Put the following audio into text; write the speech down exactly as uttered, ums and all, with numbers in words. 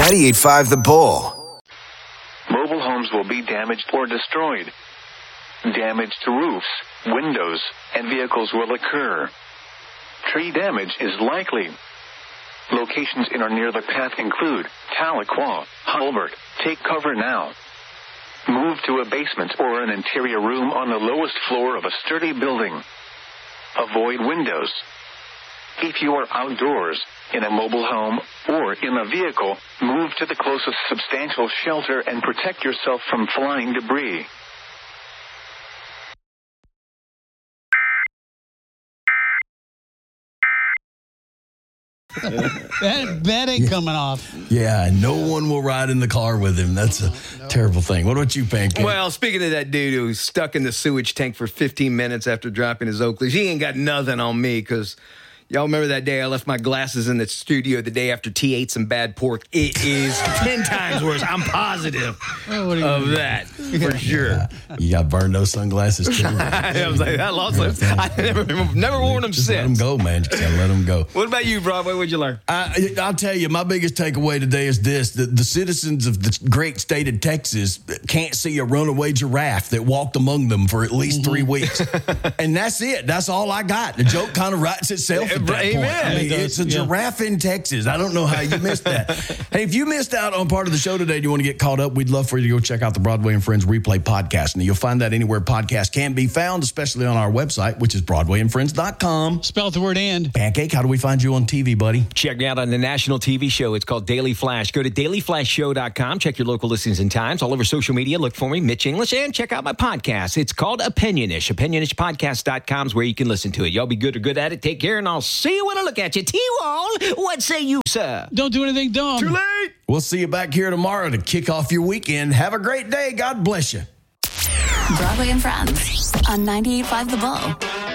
ninety-eight point five The Bull. Mobile homes will be damaged or destroyed. Damage to roofs, windows, and vehicles will occur. Tree damage is likely. Locations in or near the path include Tahlequah, Hulbert. Take cover now. Move to a basement or an interior room on the lowest floor of a sturdy building. Avoid windows. If you are outdoors, in a mobile home, or in a vehicle, move to the closest substantial shelter and protect yourself from flying debris. that, that ain't yeah. coming off. Yeah, no one will ride in the car with him. That's a no, no. terrible thing. What about you, Pancake? Well, speaking of that dude who's stuck in the sewage tank for fifteen minutes after dropping his Oakleys, he ain't got nothing on me because y'all remember that day I left my glasses in the studio the day after T ate some bad pork? It is ten times worse. I'm positive well, of that, for sure. Yeah. You got burned those sunglasses, too. I was like, I lost them. I never, never worn them Just since. let them go, man. Just gotta let them go. What about you, Broadway? What'd you learn? I, I'll tell you, my biggest takeaway today is this. The, the citizens of the great state of Texas can't see a runaway giraffe that walked among them for at least three weeks. And that's it. That's all I got. The joke kind of writes itself at that Amen. point. I mean, it it's a yeah. giraffe in Texas. I don't know how you missed that. Hey, if you missed out on part of the show today and you want to get caught up, we'd love for you to go check out the Broadway and Friends Replay podcast. And you'll find that anywhere podcasts can be found, especially on our website, which is broadway and friends dot com. Spell the word and. Pancake, how do we find you on T V, buddy? Check me out on the national T V show. It's called Daily Flash. Go to daily flash show dot com. Check your local listings and times. All over social media, look for me, Mitch English, and check out my podcast. It's called Opinionish. opinionish podcast dot com is where you can listen to it. Y'all be good or good at it. Take care, and I'll see you when I look at you. T-Wall, what say you, sir? Don't do anything dumb. Too late. We'll see you back here tomorrow to kick off your weekend. Have a great day. God bless you. Broadway and Friends on ninety-eight point five The Bull.